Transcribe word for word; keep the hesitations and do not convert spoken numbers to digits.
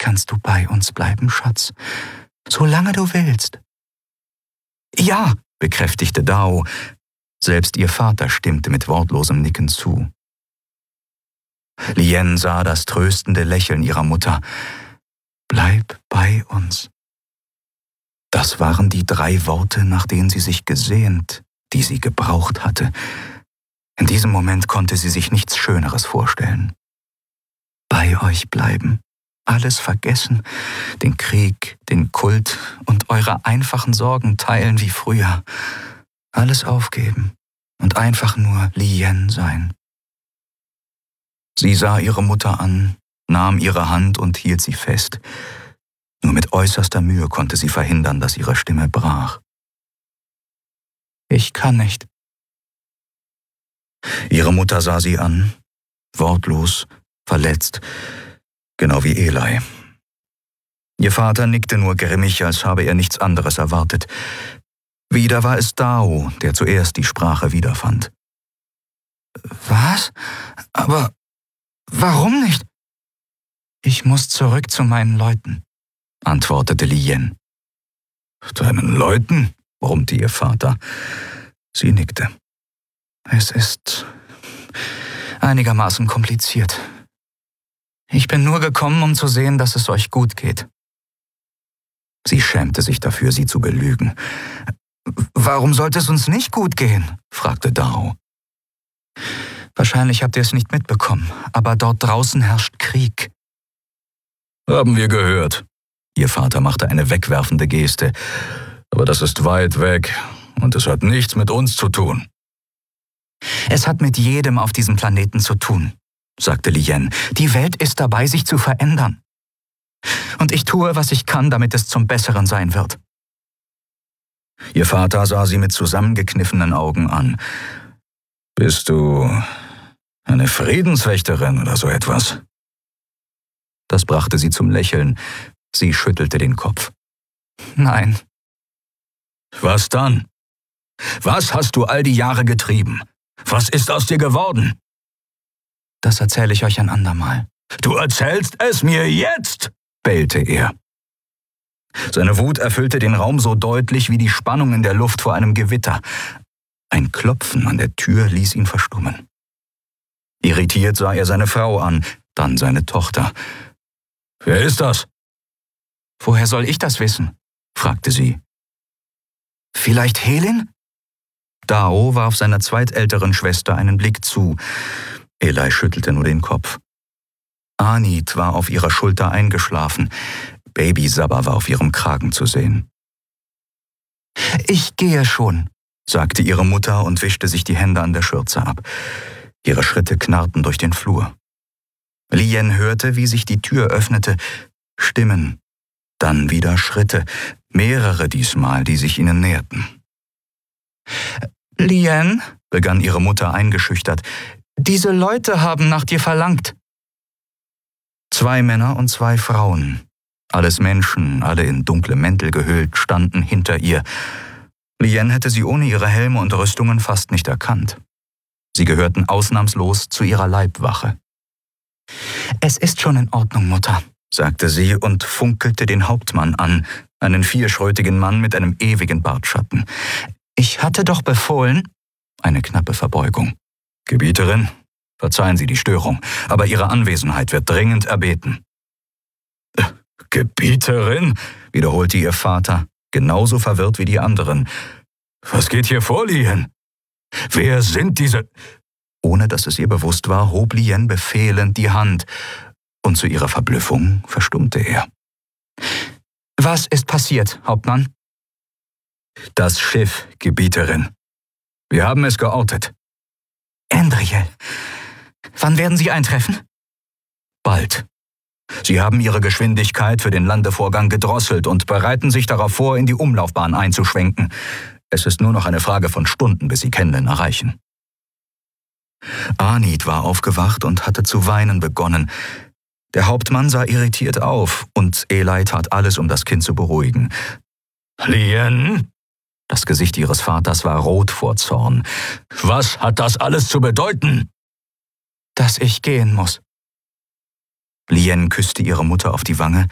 kannst du bei uns bleiben, Schatz, solange du willst. Ja, bekräftigte Dao. Selbst ihr Vater stimmte mit wortlosem Nicken zu. Lien sah das tröstende Lächeln ihrer Mutter. Bleib bei uns. Das waren die drei Worte, nach denen sie sich gesehnt, die sie gebraucht hatte. In diesem Moment konnte sie sich nichts Schöneres vorstellen. Bei euch bleiben, alles vergessen, den Krieg, den Kult und eure einfachen Sorgen teilen wie früher. Alles aufgeben und einfach nur Lien sein. Sie sah ihre Mutter an, nahm ihre Hand und hielt sie fest. Nur mit äußerster Mühe konnte sie verhindern, dass ihre Stimme brach. Ich kann nicht. Ihre Mutter sah sie an, wortlos, verletzt, genau wie Eli. Ihr Vater nickte nur grimmig, als habe er nichts anderes erwartet. Wieder war es Dao, der zuerst die Sprache wiederfand. Was? Aber warum nicht? Ich muss zurück zu meinen Leuten, antwortete Lien. Deinen Leuten? Brummte ihr Vater. Sie nickte. Es ist einigermaßen kompliziert. Ich bin nur gekommen, um zu sehen, dass es euch gut geht. Sie schämte sich dafür, sie zu belügen. Warum sollte es uns nicht gut gehen? Fragte Dao. Wahrscheinlich habt ihr es nicht mitbekommen, aber dort draußen herrscht Krieg. Haben wir gehört. Ihr Vater machte eine wegwerfende Geste. Aber das ist weit weg und es hat nichts mit uns zu tun. Es hat mit jedem auf diesem Planeten zu tun, sagte Lien. Die Welt ist dabei, sich zu verändern. Und ich tue, was ich kann, damit es zum Besseren sein wird. Ihr Vater sah sie mit zusammengekniffenen Augen an. Bist du eine Friedenswächterin oder so etwas? Das brachte sie zum Lächeln. Sie schüttelte den Kopf. Nein. Was dann? Was hast du all die Jahre getrieben? Was ist aus dir geworden? Das erzähle ich euch ein andermal. Du erzählst es mir jetzt, bellte er. Seine Wut erfüllte den Raum so deutlich wie die Spannung in der Luft vor einem Gewitter. Ein Klopfen an der Tür ließ ihn verstummen. Irritiert sah er seine Frau an, dann seine Tochter. Wer ist das? Woher soll ich das wissen? Fragte sie. Vielleicht Helin? Dao warf seiner zweitälteren Schwester einen Blick zu. Eli schüttelte nur den Kopf. Anit war auf ihrer Schulter eingeschlafen. Baby Sabba war auf ihrem Kragen zu sehen. Ich gehe schon, sagte ihre Mutter und wischte sich die Hände an der Schürze ab. Ihre Schritte knarrten durch den Flur. Lien hörte, wie sich die Tür öffnete. Stimmen, dann wieder Schritte, mehrere diesmal, die sich ihnen näherten. Lien, begann ihre Mutter eingeschüchtert, diese Leute haben nach dir verlangt. Zwei Männer und zwei Frauen, alles Menschen, alle in dunkle Mäntel gehüllt, standen hinter ihr. Lien hätte sie ohne ihre Helme und Rüstungen fast nicht erkannt. Sie gehörten ausnahmslos zu ihrer Leibwache. Es ist schon in Ordnung, Mutter, sagte sie und funkelte den Hauptmann an, einen vierschrötigen Mann mit einem ewigen Bartschatten. Ich hatte doch befohlen... Eine knappe Verbeugung. Gebieterin, verzeihen Sie die Störung, aber Ihre Anwesenheit wird dringend erbeten. Äh, Gebieterin, wiederholte ihr Vater, genauso verwirrt wie die anderen. Was geht hier vor, Lien? Wer sind diese... Ohne dass es ihr bewusst war, hob Lien befehlend die Hand, und zu ihrer Verblüffung verstummte er. Was ist passiert, Hauptmann? Das Schiff, Gebieterin. Wir haben es geortet. Andriel, wann werden Sie eintreffen? Bald. Sie haben Ihre Geschwindigkeit für den Landevorgang gedrosselt und bereiten sich darauf vor, in die Umlaufbahn einzuschwenken. Es ist nur noch eine Frage von Stunden, bis Sie Kenlen erreichen. Anit war aufgewacht und hatte zu weinen begonnen. Der Hauptmann sah irritiert auf und Eli tat alles, um das Kind zu beruhigen. Lien? Das Gesicht ihres Vaters war rot vor Zorn. Was hat das alles zu bedeuten? Dass ich gehen muss. Lien küsste ihre Mutter auf die Wange